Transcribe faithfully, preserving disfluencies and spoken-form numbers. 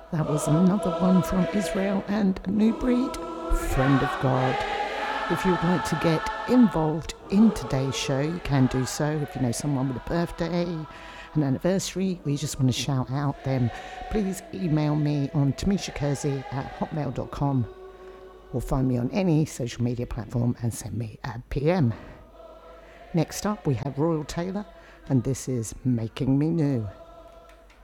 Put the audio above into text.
That was another one from Israel and New Breed, Friend of God. If you'd like to get involved in today's show, you can do so. If you know someone with a birthday, an anniversary, or you just want to shout out them, please email me on tamisha kersey at hotmail dot com or find me on any social media platform and send me a P M. Next up, we have Royal Taylor, and this is Making Me New.